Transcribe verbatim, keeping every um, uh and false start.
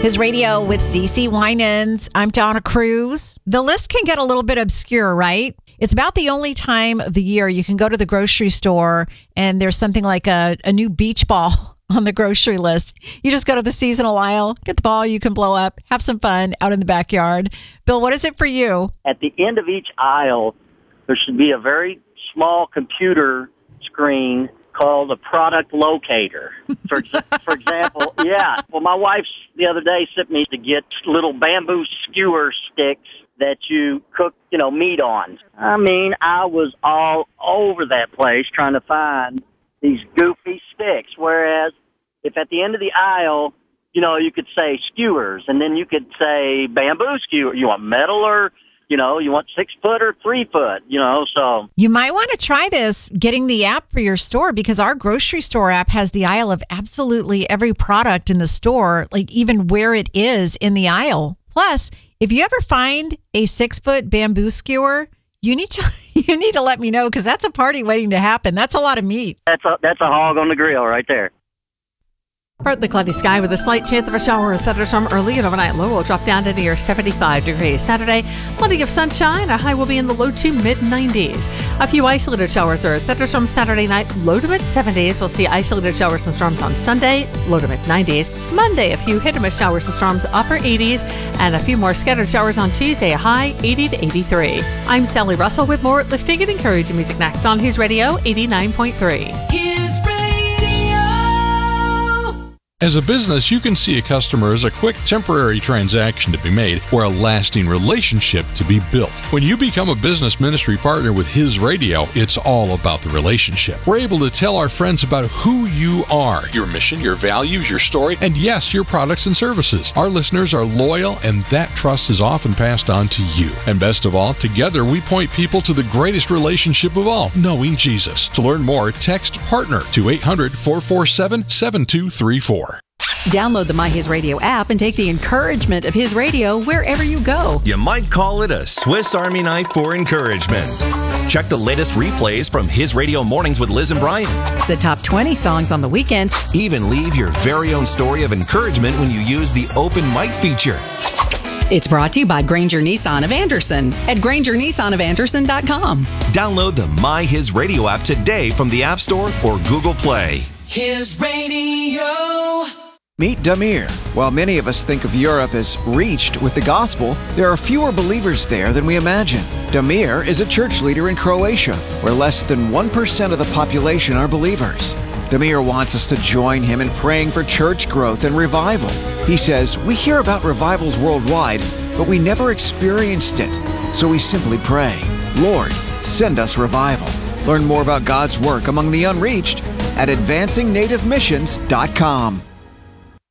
His Radio with CeCe Winans. I'm Donna Cruz. The list can get a little bit obscure, right? It's about the only time of the year you can go to the grocery store and there's something like a, a new beach ball on the grocery list. You just go to the seasonal aisle, get the ball you can blow up, have some fun out in the backyard. Bill, what is it for you? At the end of each aisle, there should be a very small computer screen called a product locator. For ex- for example, yeah. Well, my wife the other day sent me to get little bamboo skewer sticks that you cook, you know, meat on. I mean, I was all over that place trying to find these goofy sticks. Whereas if at the end of the aisle, you know, you could say skewers, and then you could say bamboo skewer. You want metal or, you know, you want six foot or three foot, you know, so. You might want to try this, getting the app for your store, because our grocery store app has the aisle of absolutely every product in the store, like even where it is in the aisle. Plus, if you ever find a six foot bamboo skewer, you need to you need to let me know, because that's a party waiting to happen. That's a lot of meat. That's a, that's a hog on the grill right there. Partly cloudy sky with a slight chance of a shower or thunderstorm early, and overnight low will drop down to near seventy-five degrees. Saturday, plenty of sunshine. A high will be in the low to mid nineties. A few isolated showers or thunderstorms Saturday night, low to mid seventies. We'll see isolated showers and storms on Sunday, low to mid nineties. Monday, a few hit and miss showers and storms, upper eighties, and a few more scattered showers on Tuesday, a high eighty to eighty-three. I'm Sally Russell with more lifting and encouraging music next on His Radio eighty-nine point three. His Radio. As a business, you can see a customer as a quick temporary transaction to be made or a lasting relationship to be built. When you become a business ministry partner with His Radio, it's all about the relationship. We're able to tell our friends about who you are, your mission, your values, your story, and yes, your products and services. Our listeners are loyal, and that trust is often passed on to you. And best of all, together we point people to the greatest relationship of all, knowing Jesus. To learn more, text PARTNER to eight hundred, four four seven, seven two three four. Download the My His Radio app and take the encouragement of His Radio wherever you go. You might call it a Swiss Army knife for encouragement. Check the latest replays from His Radio Mornings with Liz and Brian. The top twenty songs on the weekend. Even leave your very own story of encouragement when you use the open mic feature. It's brought to you by Granger Nissan of Anderson at Granger Nissan of Anderson dot com. Download the My His Radio app today from the App Store or Google Play. His Radio. Meet Damir. While many of us think of Europe as reached with the gospel, there are fewer believers there than we imagine. Damir is a church leader in Croatia, where less than one percent of the population are believers. Damir wants us to join him in praying for church growth and revival. He says, "We hear about revivals worldwide, but we never experienced it. So we simply pray, Lord, send us revival." Learn more about God's work among the unreached at advancing native missions dot com.